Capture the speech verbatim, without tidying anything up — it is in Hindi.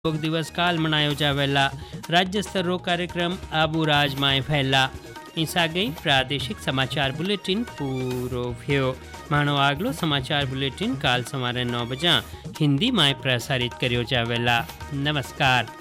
योग दिवस काल मनायो जावेला। राज्य स्तरो कार्यक्रम आबू राज में फैला। ईसा गई प्रादेशिक समाचार बुलेटिन पूरो भ्यो। मानो आगलो समाचार बुलेटिन काल सवारे नौ बजा हिंदी में प्रसारित करियो जावेला। नमस्कार।